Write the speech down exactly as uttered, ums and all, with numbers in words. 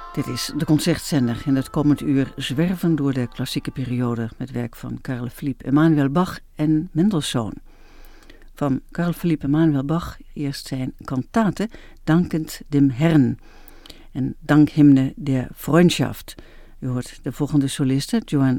Dit is de Concertzender. In het komend uur zwerven door de klassieke periode met werk van Carl Philipp Emanuel Bach en Mendelssohn. Van Carl Philipp Emanuel Bach eerst zijn kantate Dankend dem Herrn en Dankhymne der Freundschaft. U hoort de volgende solisten: Johann